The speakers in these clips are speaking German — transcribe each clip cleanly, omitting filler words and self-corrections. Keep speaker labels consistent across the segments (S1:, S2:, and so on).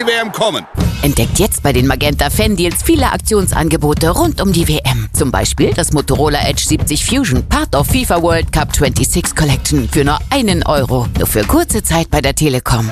S1: WM kommen.
S2: Entdeckt jetzt bei den Magenta Fan-Deals viele Aktionsangebote rund um die WM. Zum Beispiel das Motorola Edge 70 Fusion, Part of FIFA World Cup 26 Collection für nur €1. Nur für kurze Zeit bei der Telekom.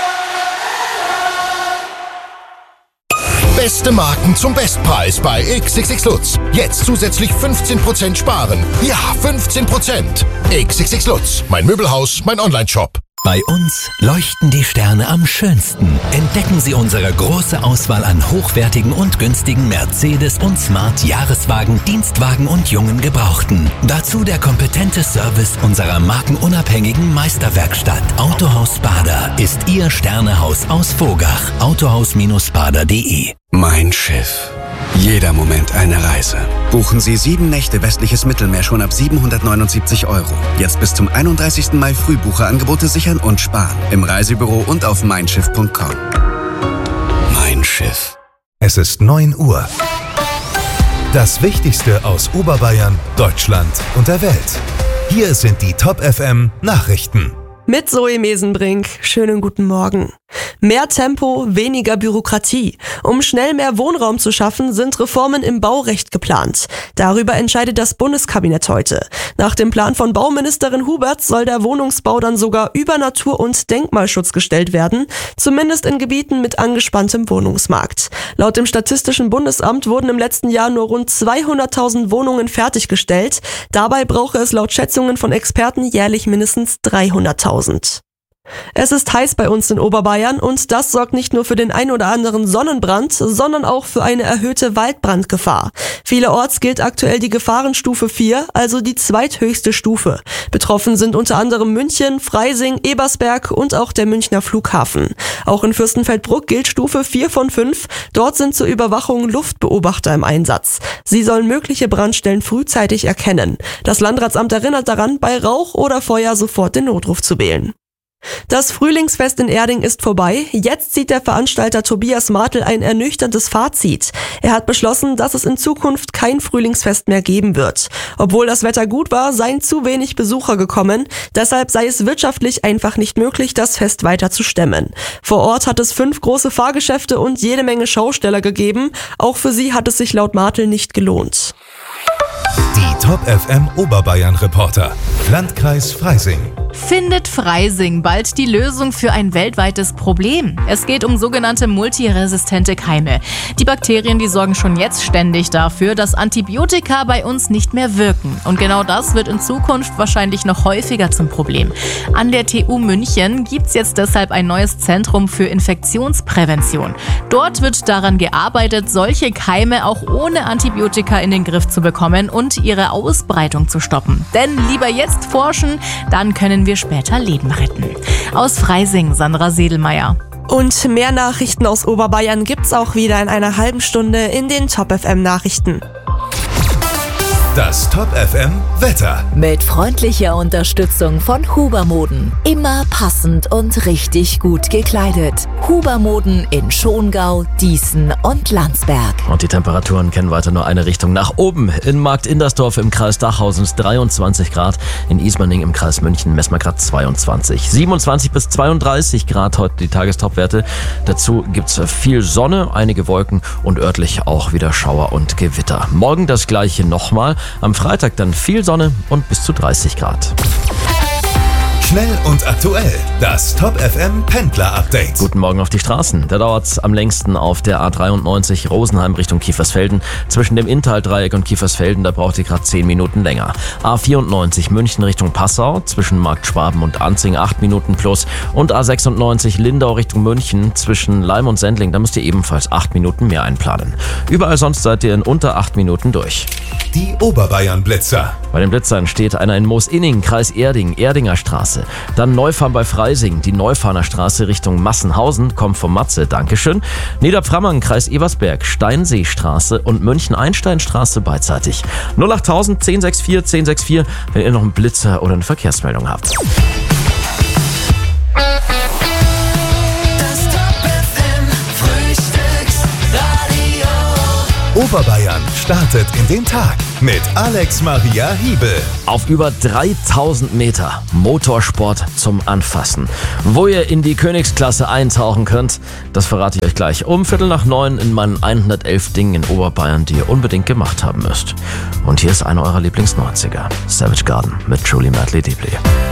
S3: Beste Marken zum Bestpreis bei XXX Lutz. Jetzt zusätzlich 15% sparen. Ja, 15%. XXX Lutz. Mein Möbelhaus, mein Onlineshop.
S4: Bei uns leuchten die Sterne am schönsten. Entdecken Sie unsere große Auswahl an hochwertigen und günstigen Mercedes- und Smart-Jahreswagen, Dienstwagen und jungen Gebrauchten. Dazu der kompetente Service unserer markenunabhängigen Meisterwerkstatt. Autohaus Bader ist Ihr Sternehaus aus Vogach. Autohaus-bader.de.
S5: Mein Schiff. Jeder Moment eine Reise. Buchen Sie 7 Nächte westliches Mittelmeer schon ab €779. Jetzt bis zum 31. Mai Frühbucherangebote sichern und sparen. Im Reisebüro und auf meinschiff.com. Mein Schiff.
S6: Es ist 9 Uhr. Das Wichtigste aus Oberbayern, Deutschland und der Welt. Hier sind die Top FM Nachrichten.
S7: Mit Zoe Mesenbrink. Schönen guten Morgen. Mehr Tempo, weniger Bürokratie. Um schnell mehr Wohnraum zu schaffen, sind Reformen im Baurecht geplant. Darüber entscheidet das Bundeskabinett heute. Nach dem Plan von Bauministerin Huberts soll der Wohnungsbau dann sogar über Natur- und Denkmalschutz gestellt werden, zumindest in Gebieten mit angespanntem Wohnungsmarkt. Laut dem Statistischen Bundesamt wurden im letzten Jahr nur rund 200.000 Wohnungen fertiggestellt. Dabei brauche es laut Schätzungen von Experten jährlich mindestens 300.000. Es ist heiß bei uns in Oberbayern und das sorgt nicht nur für den ein oder anderen Sonnenbrand, sondern auch für eine erhöhte Waldbrandgefahr. Vielerorts gilt aktuell die Gefahrenstufe 4, also die zweithöchste Stufe. Betroffen sind unter anderem München, Freising, Ebersberg und auch der Münchner Flughafen. Auch in Fürstenfeldbruck gilt Stufe 4 von 5. Dort sind zur Überwachung Luftbeobachter im Einsatz. Sie sollen mögliche Brandstellen frühzeitig erkennen. Das Landratsamt erinnert daran, bei Rauch oder Feuer sofort den Notruf zu wählen. Das Frühlingsfest in Erding ist vorbei. Jetzt zieht der Veranstalter Tobias Martel ein ernüchterndes Fazit. Er hat beschlossen, dass es in Zukunft kein Frühlingsfest mehr geben wird. Obwohl das Wetter gut war, seien zu wenig Besucher gekommen. Deshalb sei es wirtschaftlich einfach nicht möglich, das Fest weiter zu stemmen. Vor Ort hat es 5 große Fahrgeschäfte und jede Menge Schausteller gegeben. Auch für sie hat es sich laut Martel nicht gelohnt.
S6: Die Top FM Oberbayern Reporter. Landkreis Freising.
S8: Findet Freising bald die Lösung für ein weltweites Problem? Es geht um sogenannte multiresistente Keime. Die Bakterien, die sorgen schon jetzt ständig dafür, dass Antibiotika bei uns nicht mehr wirken. Und genau das wird in Zukunft wahrscheinlich noch häufiger zum Problem. An der TU München gibt's jetzt deshalb ein neues Zentrum für Infektionsprävention. Dort wird daran gearbeitet, solche Keime auch ohne Antibiotika in den Griff zu bekommen und ihre Ausbreitung zu stoppen. Denn lieber jetzt forschen, dann können wir später Leben retten. Aus Freising, Sandra Sedelmeier.
S7: Und mehr Nachrichten aus Oberbayern gibt's auch wieder in einer halben Stunde in den Top FM Nachrichten.
S6: Das Top FM Wetter.
S9: Mit freundlicher Unterstützung von Hubermoden. Immer passend und richtig gut gekleidet. Hubermoden in Schongau, Dießen und Landsberg.
S10: Und die Temperaturen kennen weiter nur eine Richtung nach oben. In Markt-Indersdorf im Kreis Dachausen 23 Grad. In Ismaning im Kreis München messen wir gerade 22. 27 bis 32 Grad heute die Tagestopwerte. Dazu gibt's viel Sonne, einige Wolken und örtlich auch wieder Schauer und Gewitter. Morgen das gleiche nochmal. Am Freitag dann viel Sonne und bis zu 30 Grad.
S6: Schnell und aktuell. Das Top FM Pendler Update.
S10: Guten Morgen auf die Straßen. Da dauert's am längsten auf der A93 Rosenheim Richtung Kiefersfelden. Zwischen dem Inntal-Dreieck und Kiefersfelden, da braucht ihr gerade 10 Minuten länger. A94 München Richtung Passau. Zwischen Markt Schwaben und Anzing 8 Minuten plus. Und A96 Lindau Richtung München. Zwischen Leim und Sendling, da müsst ihr ebenfalls 8 Minuten mehr einplanen. Überall sonst seid ihr in unter 8 Minuten durch.
S6: Die Oberbayern Blitzer.
S10: Bei den Blitzern steht einer in Moosinning, Kreis Erding, Erdinger Straße. Dann Neufahren bei Freising, die Neufahrener Straße Richtung Massenhausen, kommt vom Matze, Dankeschön. Niederpframmern, Kreis Eversberg, Steinseestraße und München-Einsteinstraße beidseitig. 08000 1064 1064, wenn ihr noch einen Blitzer oder eine Verkehrsmeldung habt.
S6: Oberbayern startet in den Tag mit Alex Maria Hiebel.
S10: Auf über 3000 Meter Motorsport zum Anfassen. Wo ihr in die Königsklasse eintauchen könnt, das verrate ich euch gleich um 8:45 in meinen 111 Dingen in Oberbayern, die ihr unbedingt gemacht haben müsst. Und hier ist einer eurer Lieblings-90er. Savage Garden mit Truly Madly Deeply.